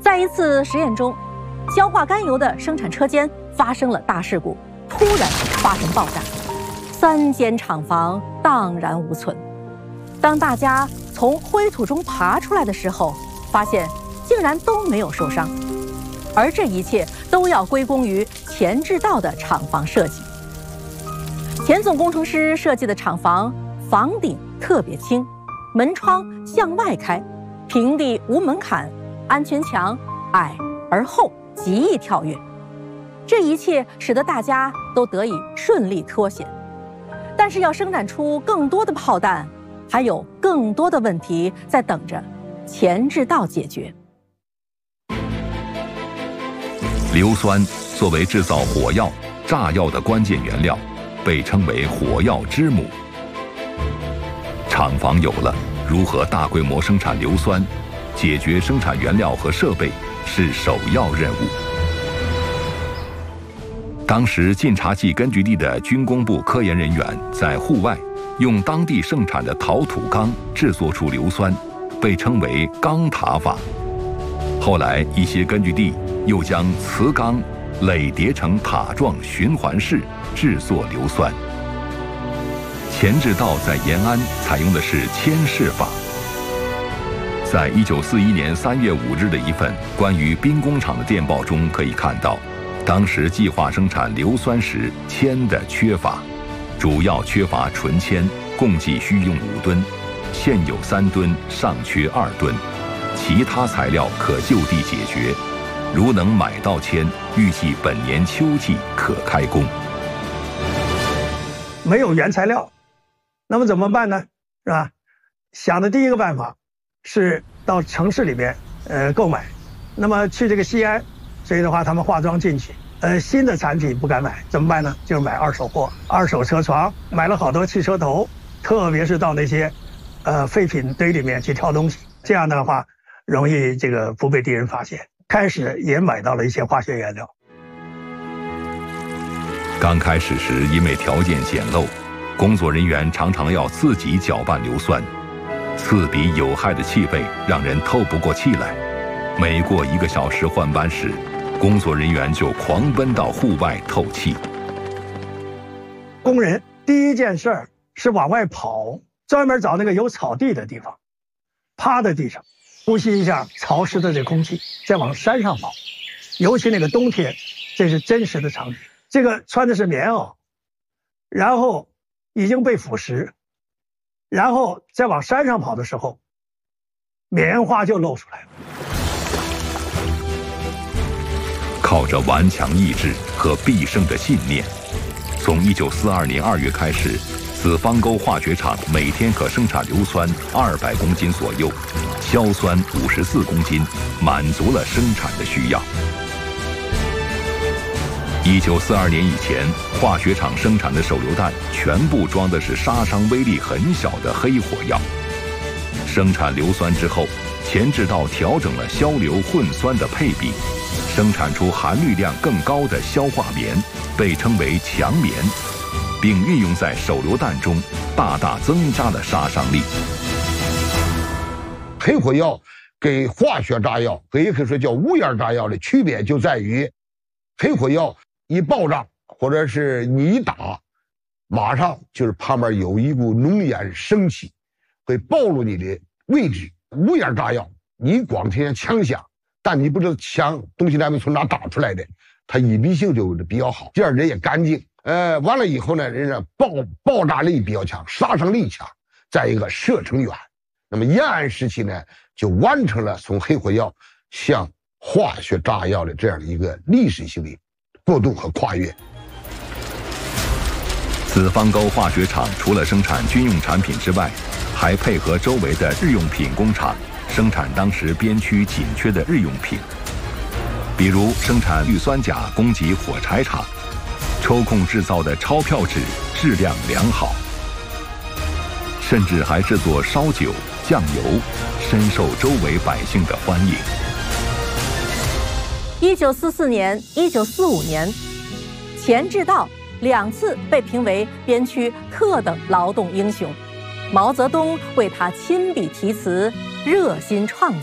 在一次实验中，硝化甘油的生产车间发生了大事故，突然发生爆炸，3间厂房荡然无存。当大家从灰土中爬出来的时候，发现竟然都没有受伤，而这一切都要归功于钱志道的厂房设计。钱总工程师设计的厂房房顶特别轻，门窗向外开，平地无门槛，安全墙矮而厚，极易跳跃。这一切使得大家都得以顺利脱险。但是要生产出更多的炮弹，还有更多的问题在等着钱志道解决。 硫酸作为制造火药、炸药的关键原料，被称为火药之母。厂房有了，如何大规模生产硫酸，解决生产原料和设备是首要任务。当时晋察冀根据地的军工部科研人员在户外用当地盛产的陶土钢制作出硫酸，被称为钢塔法。后来一些根据地又将瓷钢垒叠成塔状循环式制作硫酸。钱志道在延安采用的是铅式法。在1941年3月5日的一份关于兵工厂的电报中可以看到，当时计划生产硫酸时铅的缺乏，主要缺乏纯铅，共计需用5吨，现有3吨，尚缺2吨，其他材料可就地解决。如能买到铅，预计本年秋季可开工。 没有原材料，那么怎么办呢？是吧？想的第一个办法是到城市里边购买。那么去这个西安，所以的话他们化妆进去，新的产品不敢买，怎么办呢？就是买二手货，二手车床，买了好多汽车头，特别是到那些废品堆里面去挑东西，这样的话容易这个不被敌人发现。开始也买到了一些化学原料。 刚开始时，因为条件简陋，工作人员常常要自己搅拌硫酸，刺鼻有害的气味让人透不过气来。每过1个小时换班时，工作人员就狂奔到户外透气。 工人第一件事儿是往外跑，专门找那个有草地的地方，趴在地上呼吸一下潮湿的这空气，再往山上跑。尤其那个冬天，这是真实的场景。这个穿的是棉袄，然后已经被腐蚀，然后再往山上跑的时候，棉花就露出来了。 靠着顽强意志和必胜的信念，从1942年2月开始，子方沟化学厂每天可生产硫酸200公斤左右，硝酸54公斤，满足了生产的需要。1942年以前，化学厂生产的手榴弹全部装的是杀伤威力很小的黑火药。生产硫酸之后，钱志道调整了硝硫混酸的配比，生产出含氯量更高的硝化棉，被称为强棉，并运用在手榴弹中，大大增加了杀伤力。 黑火药跟化学炸药，也可以说叫无烟炸药的区别就在于，黑火药一爆炸或者是你一打，马上就是旁边有一股浓烟升起，会暴露你的位置。无烟炸药你光听见枪响，但你不知道枪东西南北从哪打出来的，它隐蔽性就比较好，第二人也干净。完了以后呢，人家爆炸力比较强，杀伤力强，再一个射程远。那么延安时期呢，就完成了从黑火药向化学炸药的这样的一个历史性的过渡和跨越。 子方沟化学厂除了生产军用产品之外，还配合周围的日用品工厂生产当时边区紧缺的日用品，比如生产氯酸钾供给火柴厂，抽空制造的钞票纸质量良好，甚至还制作烧酒、酱油，深受周围百姓的欢迎。 1944年、1945年，钱志道2次被评为边区特等劳动英雄，毛泽东为他亲笔题词，热心创